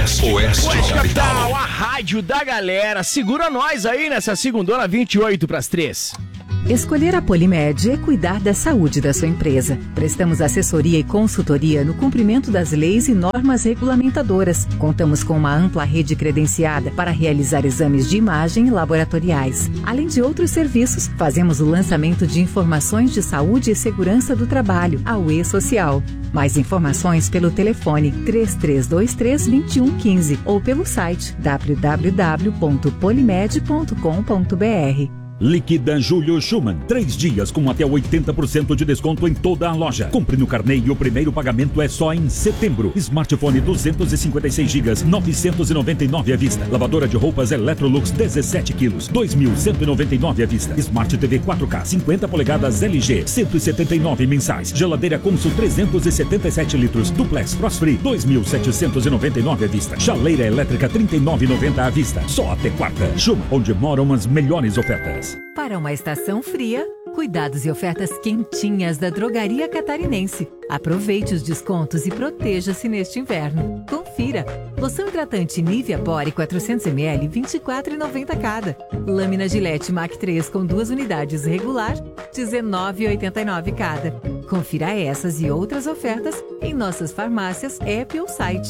Oeste Capital. A rádio da galera. Segura nós aí nessa segundona 28:3. Escolher a Polimed é cuidar da saúde da sua empresa. Prestamos assessoria e consultoria no cumprimento das leis e normas regulamentadoras. Contamos com uma ampla rede credenciada para realizar exames de imagem e laboratoriais. Além de outros serviços, fazemos o lançamento de informações de saúde e segurança do trabalho, a UE Social. Mais informações pelo telefone 3323-2115 ou pelo site www.polimed.com.br. Liquida Julio Schumann. 3 dias com até 80% de desconto em toda a loja. Compre no carnê e o primeiro pagamento é só em setembro. Smartphone 256 GB, 999 à vista. Lavadora de roupas Electrolux 17 quilos, 2.199 à vista. Smart TV 4K 50 polegadas LG, 179 mensais. Geladeira Consul 377 litros, duplex Frost Free 2.799 à vista. Chaleira elétrica 39,90 à vista. Só até quarta. Schumann, onde moram as melhores ofertas. Para uma estação fria, cuidados e ofertas quentinhas da Drogaria Catarinense. Aproveite os descontos e proteja-se neste inverno. Confira. Loção hidratante Nivea Pore 400ml, R$ 24,90 cada. Lâmina Gillette Mac 3 com 2 unidades regular, R$ 19,89 cada. Confira essas e outras ofertas em nossas farmácias, app ou site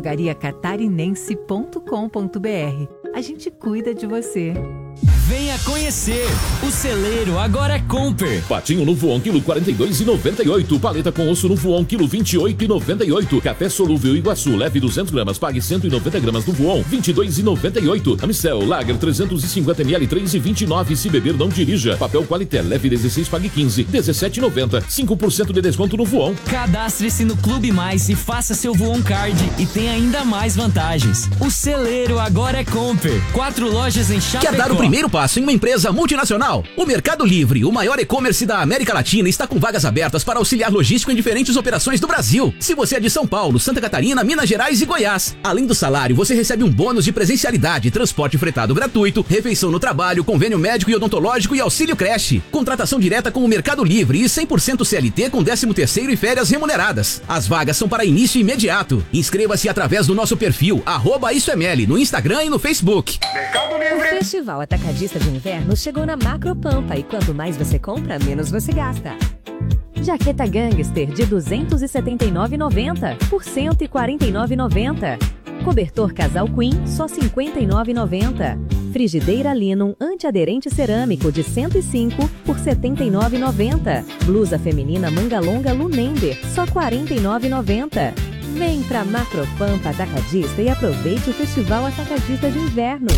drogariacatarinense.com.br. A gente cuida de você. Venha conhecer! O celeiro agora é Comper. Patinho no voão, quilo 42,98. Paleta com osso no voão, quilo 28,98. Café solúvel Iguaçu, leve 200 gramas, pague 190 gramas no voão, 22,98. Amstel, Lager 350ml, 3,29. Se beber, não dirija. Papel Qualité, leve 16, pague 15, 17,90. 5% de desconto no voão. Cadastre-se no Clube Mais e faça seu voão card e tem ainda mais vantagens. O celeiro agora é Comper. 4 lojas em Chapecó. Quer dar o primeiro passo em uma empresa multinacional? O Mercado Livre, o maior e-commerce da América Latina, está com vagas abertas para auxiliar logístico em diferentes operações do Brasil. Se você é de São Paulo, Santa Catarina, Minas Gerais e Goiás. Além do salário, você recebe um bônus de presencialidade, transporte fretado gratuito, refeição no trabalho, convênio médico e odontológico e auxílio creche. Contratação direta com o Mercado Livre e 100% CLT com 13º e férias remuneradas. As vagas são para início imediato. Inscreva-se através do nosso perfil @IsoML no Instagram e no Facebook. Mercado Livre. O Festival Atacadista de Inverno chegou na Macropampa e quanto mais você compra, menos você gasta. Jaqueta Gangster de R$ 279,90 por R$ 149,90. Cobertor Casal Queen, só R$ 59,90. Frigideira Linum antiaderente cerâmico de 105 por R$ 79,90. Blusa feminina manga longa Lunender, só R$ 49,90. Vem pra Macropampa Atacadista e aproveite o Festival Atacadista de Inverno.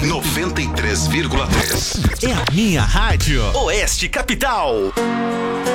93,3. É a minha rádio. Oeste Capital.